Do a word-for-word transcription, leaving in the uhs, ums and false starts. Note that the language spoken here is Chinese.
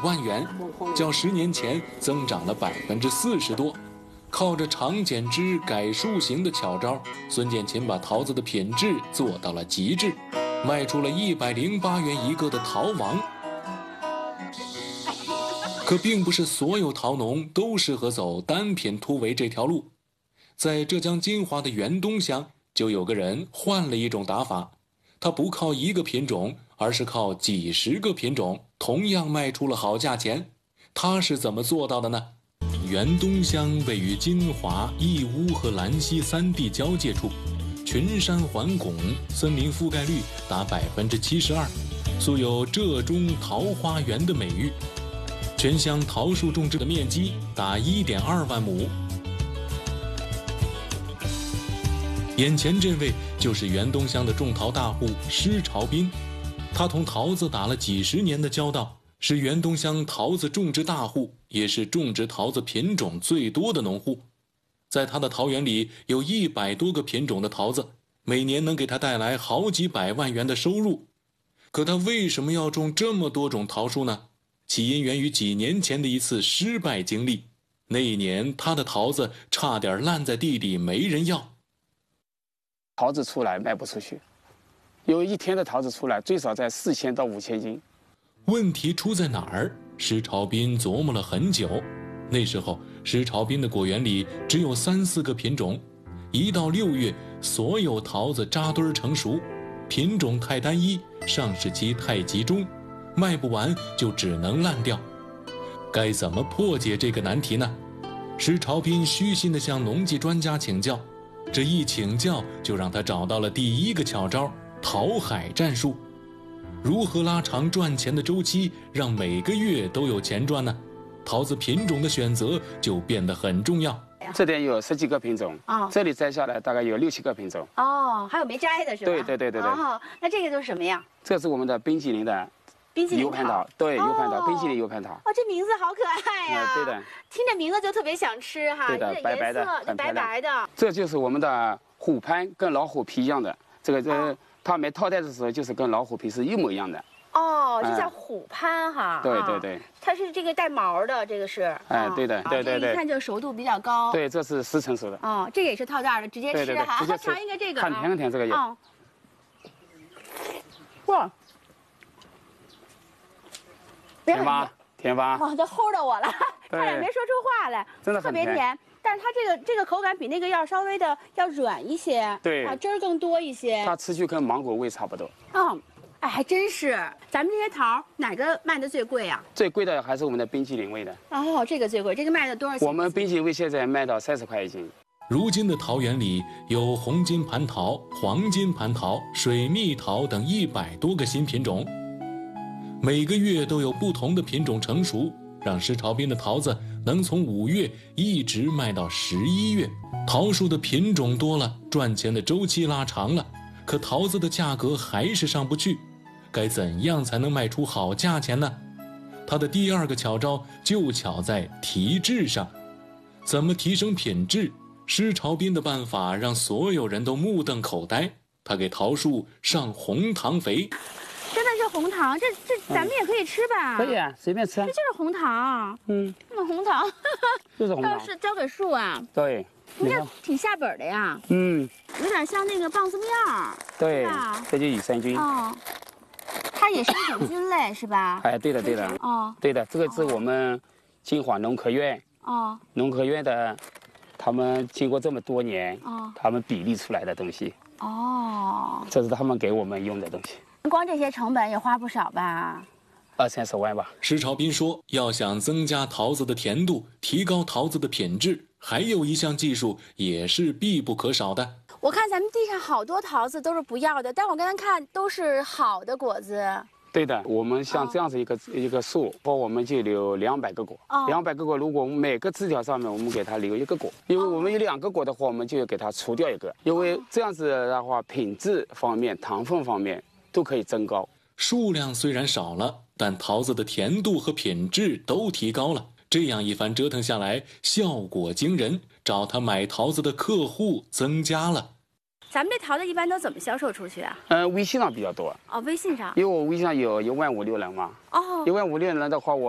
万元，较十年前增长了百分之四十多。靠着长剪枝、改树形的巧招，孙建琴把桃子的品质做到了极致，卖出了一百零八元一个的桃王。可并不是所有桃农都适合走单品突围这条路，在浙江金华的原东乡，就有个人换了一种打法，他不靠一个品种，而是靠几十个品种，同样卖出了好价钱。他是怎么做到的呢？原东乡位于金华、义乌和兰溪三地交界处，群山环拱，森林覆盖率达百分之七十二，素有浙中桃花源的美誉。全乡桃树种植的面积达一点二万亩。眼前这位就是原东乡的种桃大户施朝斌，他同桃子打了几十年的交道，是原东乡桃子种植大户，也是种植桃子品种最多的农户。在他的桃园里有一百多个品种的桃子，每年能给他带来好几百万元的收入。可他为什么要种这么多种桃树呢？起因源于几年前的一次失败经历。那一年他的桃子差点烂在地里，没人要。 桃子出来卖不出去，有一天的桃子出来最少在四千到五千斤。 问题出在哪儿？施朝斌琢磨了很久。那时候施朝斌的果园里只有三四个品种，一到六月所有桃子扎堆成熟，品种太单一，上市期太集中，卖不完就只能烂掉。该怎么破解这个难题呢？施朝斌虚心地向农技专家请教，这一请教就让他找到了第一个巧招——桃海战术。如何拉长赚钱的周期，让每个月都有钱赚呢？桃子品种的选择就变得很重要。 这边有十几个品种，哦，这里摘下来大概有六七个品种。 哦，还有没摘的是吧？ 对对对对对。 哦，那这个都是什么呀？ 这是我们的冰淇淋的冰淇淋油盘桃，对，油盘桃，冰淇淋油盘桃。 哦，这名字好可爱呀！ 对的， 听着名字就特别想吃哈。 对的，白白的，很白白的。 这就是我们的虎潘，跟老虎皮一样的。这个这它没套袋的时候，就是跟老虎皮是一模一样的。 哦，这叫虎潘哈。 对对对。 它是这个带毛的，这个是。 哎，对的，对对对。 一看就熟度比较高。 对，这是十成熟的。 哦，这个也是套袋的，直接吃哈。尝一个这个。 很甜很甜，这个也。 哇。 甜吧，甜吧。 哇，都齁到我了，差点没说出话来。 真的特别甜，但是它这个这个口感比那个要稍微的要软一些， 对， 啊，汁儿更多一些。 它吃去跟芒果味差不多。 嗯，哎，还真是。咱们这些桃哪个卖的最贵呀？ 最贵的还是我们的冰淇淋味的。 哦，这个最贵，这个卖的多少钱？ 我们冰淇淋味现在卖到三十块一斤。 如今的桃园里有红金蟠桃、黄金蟠桃、水蜜桃等一百多个新品种。每个月都有不同的品种成熟，让施朝斌的桃子能从五月一直卖到十一月。桃树的品种多了，赚钱的周期拉长了，可桃子的价格还是上不去。该怎样才能卖出好价钱呢？他的第二个巧招就巧在提质上。怎么提升品质？施朝斌的办法让所有人都目瞪口呆。他给桃树上红糖肥。 真的是红糖，这这咱们也可以吃吧？ 可以啊，随便吃。 这就是红糖。嗯，那红糖， 就是红糖。 是交给树啊？ 对。 你这挺下本的呀。 嗯。 有点像那个棒子面儿。 对。这就羽山菌。 哦。它也是一种菌类，是吧？ 哎，对的，对的。哦。对的，这个是我们金华农科院。哦。农科院的，他们经过这么多年，哦，他们比例出来的东西。哦。这是他们给我们用的东西。 光这些成本也花不少吧？ 二三十万吧。 施朝斌说，要想增加桃子的甜度，提高桃子的品质，还有一项技术也是必不可少的。 我看咱们地上好多桃子都是不要的，但我刚才看都是好的果子。 对的，我们像这样子一个、哦、一个树，我们就留两百个果。两、哦、百个果，如果我们每个枝条上面我们给它留一个果，因为我们有两个果的话，我们就要给它除掉一个，因为这样子的话，品质方面、糖分方面都可以增高。 数量虽然少了，但桃子的甜度和品质都提高了。这样一番折腾下来，效果惊人，找他买桃子的客户增加了。 咱们这桃子一般都怎么销售出去啊？ 嗯、呃，微信上比较多。 哦，微信上。 因为我微信上有一万五六人嘛。哦。一万五六人的话，我。